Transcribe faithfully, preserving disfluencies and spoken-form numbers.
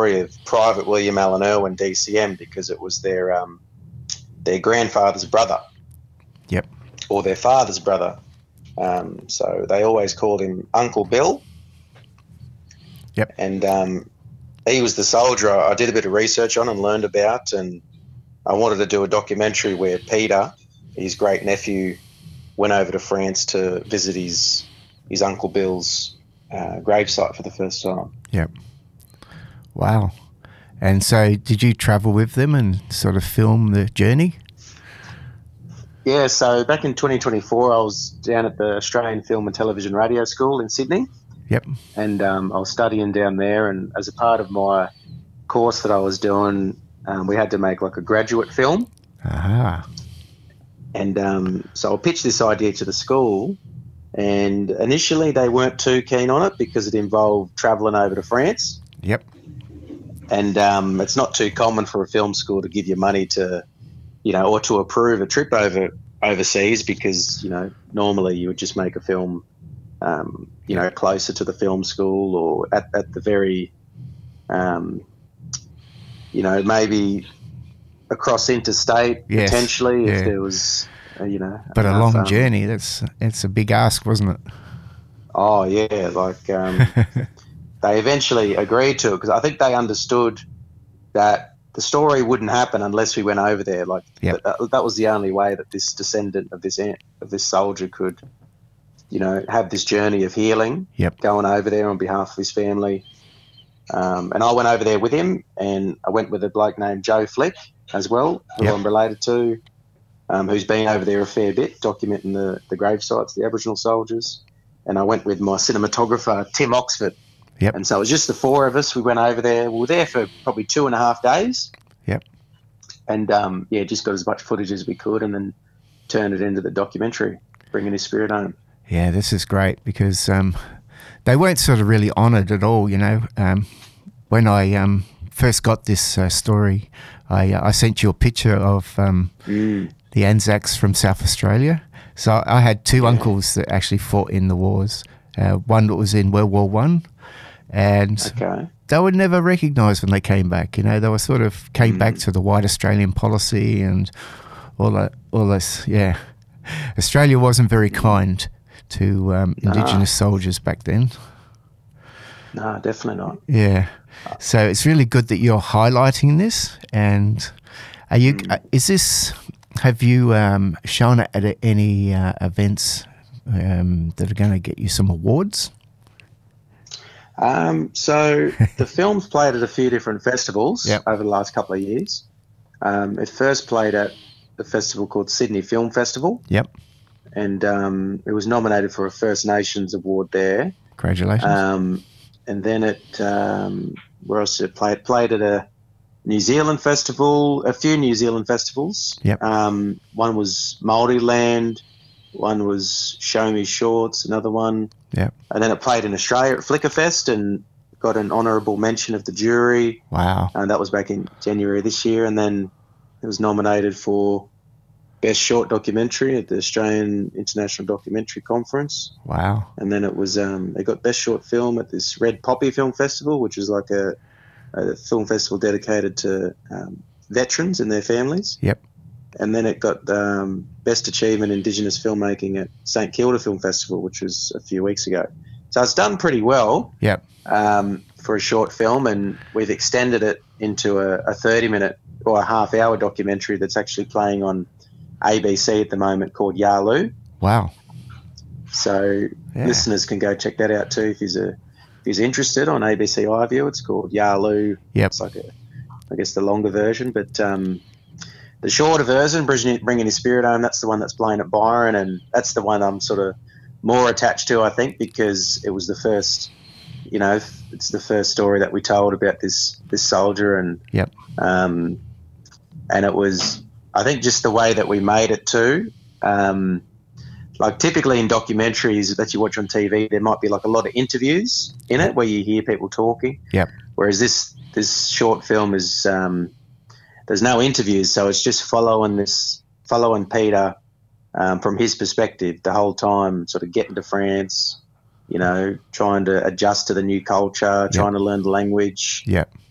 story of Private William Allen Irwin, D C M, because it was their um, their grandfather's brother. Yep. Or their father's brother. Um, so they always called him Uncle Bill. Yep. And um, he was the soldier I did a bit of research on and learned about, and I wanted to do a documentary where Peter, his great nephew, went over to France to visit his his Uncle Bill's uh, gravesite for the first time. Yep. Wow. And so did you travel with them and sort of film the journey? Yeah, so back in twenty twenty-four, I was down at the Australian Film and Television Radio School in Sydney. Yep. And um, I was studying down there, and as a part of my course that I was doing, um, we had to make like a graduate film. Aha. And um, so I pitched this idea to the school, and initially they weren't too keen on it because it involved travelling over to France. Yep. And um, it's not too common for a film school to give you money to, you know, or to approve a trip over overseas, because, you know, normally you would just make a film, um, you know, closer to the film school, or at, at the very, um, you know, maybe across interstate, yes. potentially, yeah. if there was, uh, you know. But enough, a long um, journey, that's it's a big ask, wasn't it? Oh, yeah, like um, they eventually agreed to it because I think they understood that the story wouldn't happen unless we went over there. Like yep. that, that was the only way that this descendant of this ant, of this soldier could, you know, have this journey of healing, yep. going over there on behalf of his family. Um, and I went over there with him, and I went with a bloke named Joe Flick as well, who yep. I'm related to, um, who's been over there a fair bit, documenting the, the grave sites, the Aboriginal soldiers. And I went with my cinematographer, Tim Oxford. Yep. And so it was just the four of us. We went over there. We were there for probably two and a half days. Yep. And, um, yeah, just got as much footage as we could and then turned it into the documentary, Bringing His Spirit Home. Yeah, this is great because um, they weren't sort of really honoured at all, you know. Um, when I um, first got this uh, story, I, uh, I sent you a picture of um, mm. the Anzacs from South Australia. So I had two yeah. uncles that actually fought in the wars. Uh, one that was in World War One, and okay. they were never recognised when they came back. You know, they were sort of came mm. back to the white Australian policy and all that. All this, yeah. Australia wasn't very kind to um, Indigenous no. soldiers back then. No, definitely not. Yeah. So it's really good that you're highlighting this. And are you? Mm. Uh, is this? Have you um, shown it at any uh, events um, that are going to get you some awards? Um, so the film's played at a few different festivals yep. over the last couple of years. Um, it first played at a festival called Sydney Film Festival. Yep. And um, it was nominated for a First Nations award there. Congratulations. Um, and then it, um, where else did it play? It played at a New Zealand festival, a few New Zealand festivals. Yep. Um, one was Māori Land, one was Show Me Shorts, another one. Yep. And then it played in Australia at Flickerfest and got an honourable mention of the jury. Wow. And that was back in January this year. And then it was nominated for Best Short Documentary at the Australian International Documentary Conference. Wow. And then it was um, it got Best Short Film at this Red Poppy Film Festival, which is like a, a film festival dedicated to um, veterans and their families. Yep. And then it got um, Best Achievement Indigenous Filmmaking at St Kilda Film Festival, which was a few weeks ago. So it's done pretty well yep. um, for a short film, and we've extended it into a thirty-minute or a half-hour documentary that's actually playing on A B C at the moment called Yalu. Wow. So yeah. listeners can go check that out too if he's a if he's interested on A B C iView. It's called Yalu. Yep. It's like a, I guess the longer version, but um, the shorter version, Bringing Bringing His Spirit Home, that's the one that's playing at Byron, and that's the one I'm sort of more attached to, I think, because it was the first, you know, it's the first story that we told about this this soldier, and yep. um, and it was, I think, just the way that we made it too. Um, like typically in documentaries that you watch on T V, there might be like a lot of interviews in it where you hear people talking. Yep. Whereas this this short film is um, there's no interviews, so it's just following this following Peter um, from his perspective the whole time, sort of getting to France, you know, trying to adjust to the new culture, trying yep. to learn the language. Yep.